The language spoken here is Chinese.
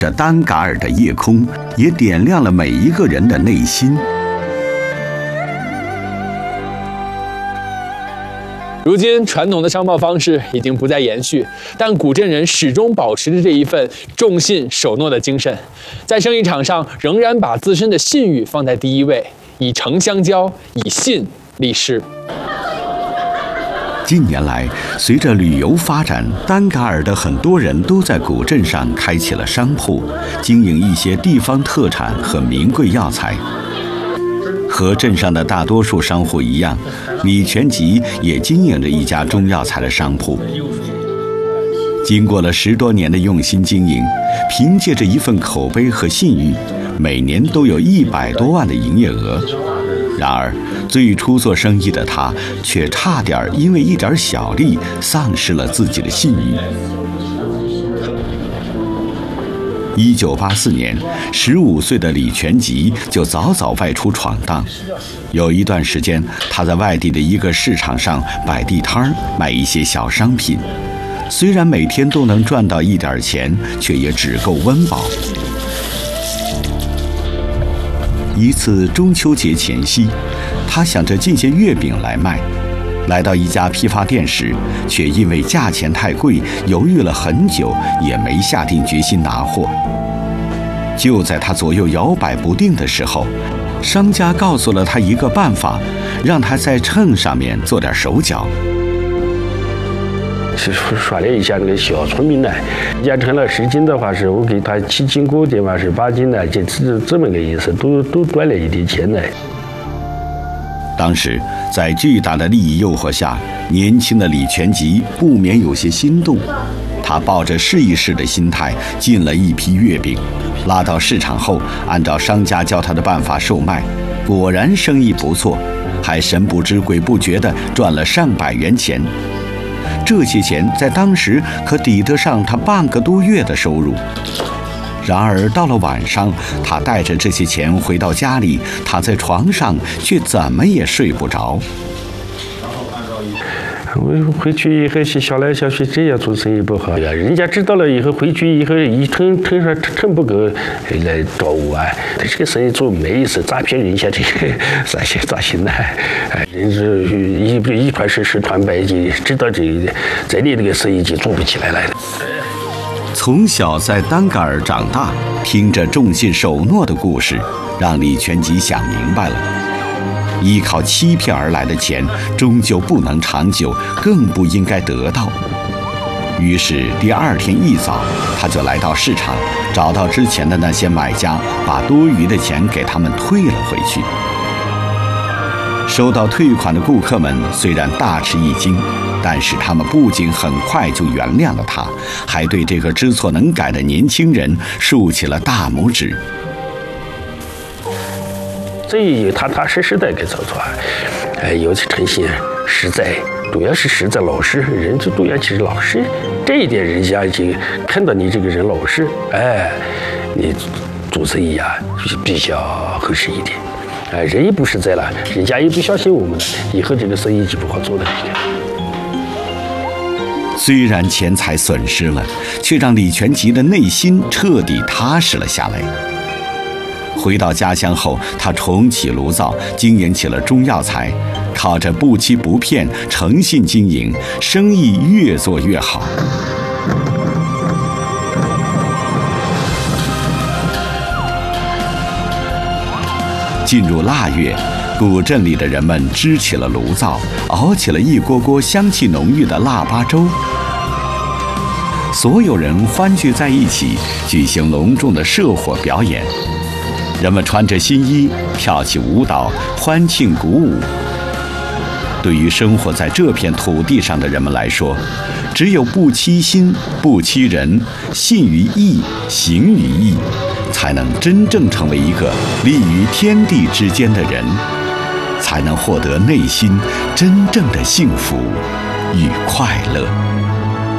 这丹嘎尔的夜空，也点亮了每一个人的内心。 如今，传统的商贸方式已经不再延续，但古镇人始终保持着这一份重信守诺的精神，在生意场上仍然把自身的信誉放在第一位，以诚相交，以信立事。 近年来，随着旅游发展，丹嘎尔的很多人都在古镇上开起了商铺，经营一些地方特产和名贵药材。和镇上的大多数商户一样，李全吉也经营着一家中药材的商铺。经过了10多年的用心经营，凭借着一份口碑和信誉，每年都有100多万的营业额。然而，最初做生意的他却差点因为一点小利丧失了自己的信誉。1984年，15岁的李全吉就早早外出闯荡。有一段时间，他在外地的一个市场上摆地摊儿，卖一些小商品。虽然每天都能赚到一点钱，却也只够温饱。一次中秋节前夕，他想着进些月饼来卖。来到一家批发店时，却因为价钱太贵，犹豫了很久，也没下定决心拿货。就在他左右摇摆不定的时候，商家告诉了他一个办法，让他在秤上面做点手脚。 是说了一下那个小聪明呢，压成了10斤的话，是我给他7斤锅的话是8斤呢，就这么个意思，都赚了一点钱呢。 当时在巨大的利益诱惑下，年轻的李全吉不免有些心动。他抱着试一试的心态进了一批月饼，拉到市场后，按照商家教他的办法售卖，果然生意不错，还神不知鬼不觉地赚了上百元钱。这些钱在当时可抵得上他半个多月的收入。然而到了晚上，他带着这些钱回到家里，躺在床上却怎么也睡不着。 我回去以后想来想去，这样做生意不好呀。人家知道了以后，回去以后一称不够来找我啊。这个生意做没意思，诈骗人家这个咋行呢？人是一传十传百，就知道这里这个生意就做不起来了。 从小在丹嘎尔长大，听着重信守诺的故事，让李全吉想明白了，依靠欺骗而来的钱终究不能长久，更不应该得到。于是第2天一早，他就来到市场，找到之前的那些买家，把多余的钱给他们退了回去。收到退款的顾客们虽然大吃一惊，但是他们不仅很快就原谅了他，还对这个知错能改的年轻人竖起了大拇指。 这也踏踏实实的给做做，有诚信实在，主要是实在老实，人就都要其实老实，这一点人家就看到你这个人老实，你做生意啊就是比较合适一点。人也不实在了，人家也不相信我们了，以后这个生意就不好做了。 虽然钱财损失了，却让李全吉的内心彻底踏实了下来。回到家乡后，他重启炉灶，经营起了中药材，靠着不欺不骗、诚信经营，生意越做越好。进入腊月，古镇里的人们支起了炉灶，熬起了一锅锅香气浓郁的腊八粥。所有人欢聚在一起，举行隆重的社火表演。人们穿着新衣，跳起舞蹈，欢庆鼓舞。对于生活在这片土地上的人们来说，只有不欺心、不欺人，信于义，行于义，才能真正成为一个立于天地之间的人，才能获得内心真正的幸福与快乐。